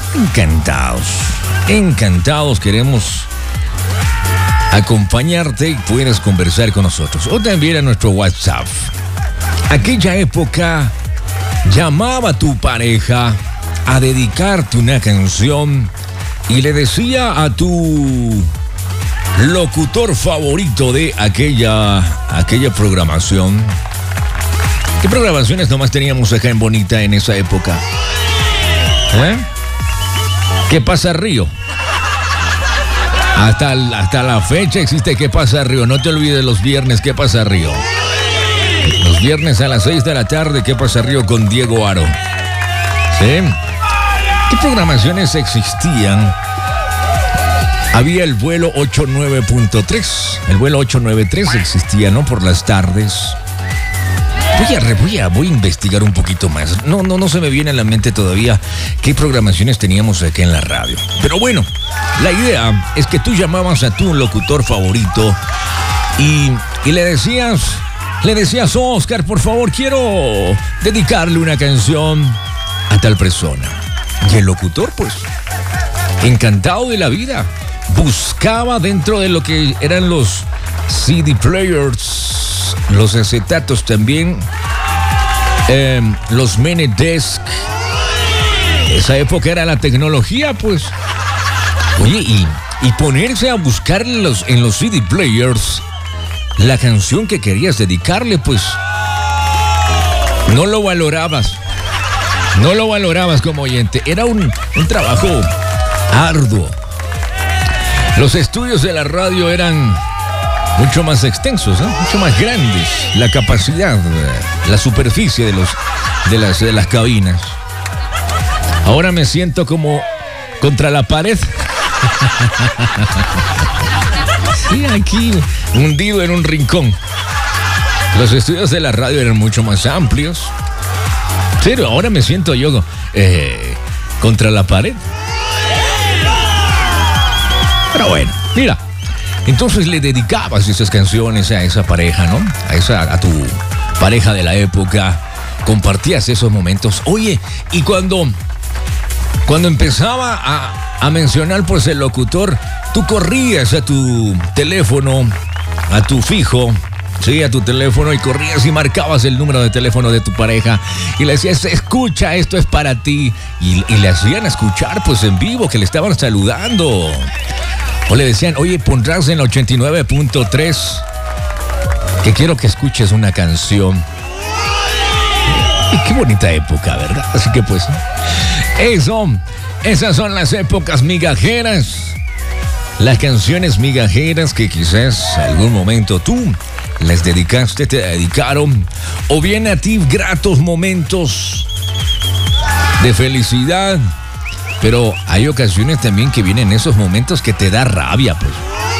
encantados queremos acompañarte y puedes conversar con nosotros. O también a nuestro WhatsApp. Aquella época llamaba a tu pareja a dedicarte una canción y le decía a tu locutor favorito de aquella programación. ¿Qué programaciones nomás teníamos acá en Bonita en esa época? ¿Qué pasa Río? Hasta la fecha existe ¿Qué pasa Río? No te olvides los viernes ¿Qué pasa Río? Los viernes a las 6 de la tarde ¿Qué pasa Río? Con Diego Aro. ¿Sí? ¿Qué programaciones existían? Había el vuelo 89.3. El vuelo 893 existía, ¿no? Por las tardes. Voy a investigar un poquito más. No se me viene a la mente todavía qué programaciones teníamos aquí en la radio. Pero bueno, la idea es que tú llamabas a tu locutor favorito y le decías, Oscar, por favor, quiero dedicarle una canción a tal persona. Y el locutor, pues, encantado de la vida, buscaba dentro de lo que eran los CD players, los acetatos también, los Menedesc. Esa época era la tecnología, pues. Oye, y ponerse a buscar en los CD players la canción que querías dedicarle, pues no lo valorabas como oyente. Era un trabajo arduo. Los estudios de la radio eran mucho más extensos, mucho más grandes. La capacidad, la superficie de las cabinas. Ahora me siento como contra la pared. Sí, aquí hundido en un rincón. Los estudios de la radio eran mucho más amplios. Pero ahora me siento yo contra la pared. Pero bueno, mira. Entonces le dedicabas esas canciones a esa pareja, ¿no? A tu pareja de la época. Compartías esos momentos. Oye, y cuando empezaba a mencionar pues el locutor, tú corrías a tu teléfono, a tu fijo, sí, a tu teléfono, y corrías y marcabas el número de teléfono de tu pareja y le decías, escucha, esto es para ti. Y le hacían escuchar pues en vivo que le estaban saludando. O le decían, oye, pondrás en el 89.3 que quiero que escuches una canción. Y qué bonita época, ¿verdad? Así que pues, esas son las épocas migajeras. Las canciones migajeras que quizás algún momento tú les dedicaste, te dedicaron. O bien a ti gratos momentos de felicidad. Pero hay ocasiones también que vienen esos momentos que te da rabia, pues.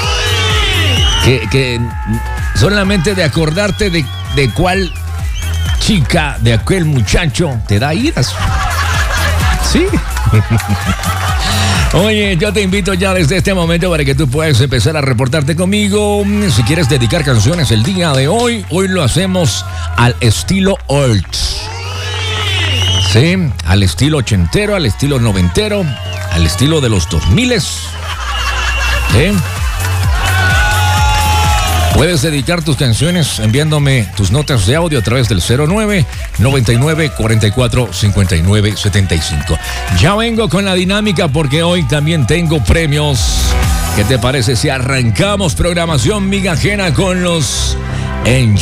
Que solamente de acordarte de cuál chica, de aquel muchacho, te da iras. Sí. Oye, yo te invito ya desde este momento para que tú puedas empezar a reportarte conmigo. Si quieres dedicar canciones el día de hoy lo hacemos al estilo old. Sí, al estilo ochentero, al estilo noventero, al estilo de los 2000. ¿Sí? Puedes dedicar tus canciones enviándome tus notas de audio a través del 09-99-44-59-75. Ya vengo con la dinámica porque hoy también tengo premios. ¿Qué te parece si arrancamos programación migajera con los